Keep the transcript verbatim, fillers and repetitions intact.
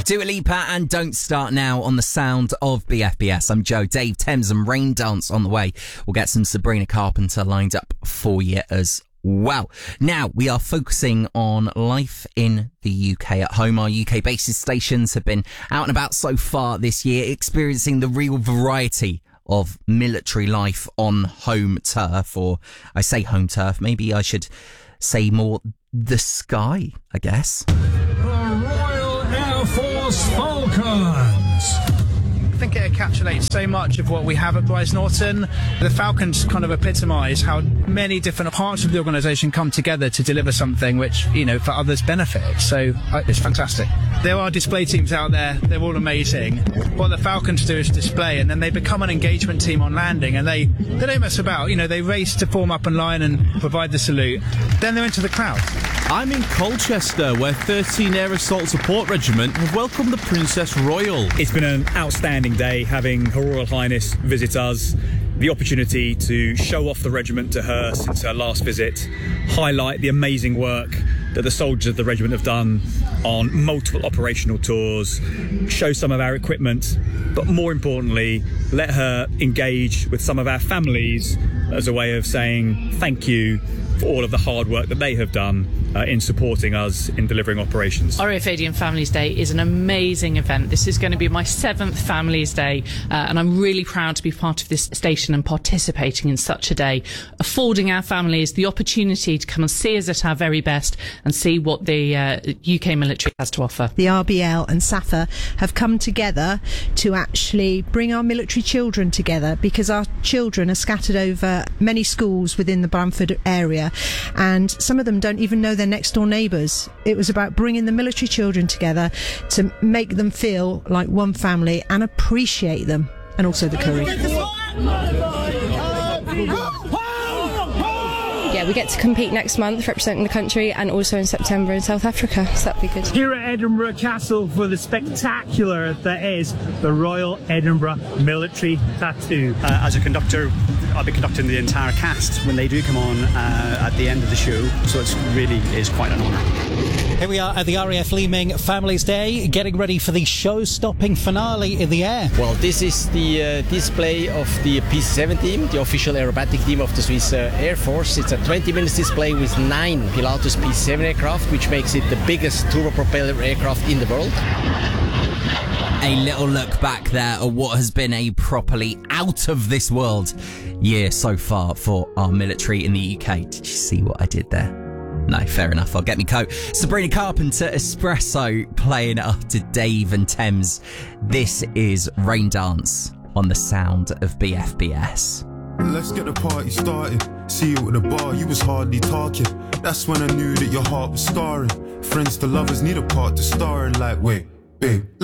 Dua Lipa and Don't Start Now on the sound of B F B S. I'm Joe, Dave Thames and Rain Dance on the way. We'll get some Sabrina Carpenter lined up for you as well. Now, we are focusing on life in the U K at home. Our U K basis stations have been out and about so far this year, experiencing the real variety of military life on home turf, or I say home turf, maybe I should say more the sky, I guess. The Royal Air Force Falcons. I think it encapsulates so much of what we have at Bryce Norton. The Falcons kind of epitomise how many different parts of the organisation come together to deliver something which, you know, for others benefit. So uh, it's fantastic. There are display teams out there. They're all amazing. What the Falcons do is display, and then they become an engagement team on landing, and they, they don't mess about. You know, they race to form up in line and provide the salute. Then they're into the crowd. I'm in Colchester, where thirteen Air Assault Support Regiment have welcomed the Princess Royal. It's been an outstanding day having Her Royal Highness visit us, the opportunity to show off the regiment to her since her last visit, highlight the amazing work that the soldiers of the regiment have done on multiple operational tours, show some of our equipment, but more importantly, let her engage with some of our families as a way of saying thank you for all of the hard work that they have done uh, in supporting us in delivering operations. R A F Adian Families Day is an amazing event. This is going to be my seventh Families Day, uh, and I'm really proud to be part of this station and participating in such a day, affording our families the opportunity to come and see us at our very best and see what the uh, U K military has to offer. The R B L and SAFA have come together to actually bring our military children together, because our children are scattered over many schools within the Bramford area, and some of them don't even know their next door neighbours. It was about bringing the military children together to make them feel like one family and appreciate them, and also the curry. Yeah, we get to compete next month representing the country, and also in September in South Africa, so that'd be good. Here at Edinburgh Castle for the spectacular that is the Royal Edinburgh Military Tattoo. Uh, as a conductor, I'll be conducting the entire cast when they do come on uh, at the end of the show, so it really is quite an honour. Here we are at the R A F Leeming Families Day, getting ready for the show-stopping finale in the air. Well, this is the uh, display of the P C seven team, the official aerobatic team of the Swiss uh, Air Force. It's a twenty minutes display with nine Pilatus P C seven aircraft, which makes it the biggest turbopropeller aircraft in the world. A little look back there at what has been a properly out of this world year so far for our military in the U K. Did you see what I did there? No, fair enough. I'll get me coat. Sabrina Carpenter, Espresso, playing after Dave and Thames. This is Rain Dance on the sound of B F B S. Let's get the party started. See you at the bar, you was hardly talking. That's when I knew that your heart was scarring. Friends to lovers need a part to star in. Like, wait, babe, let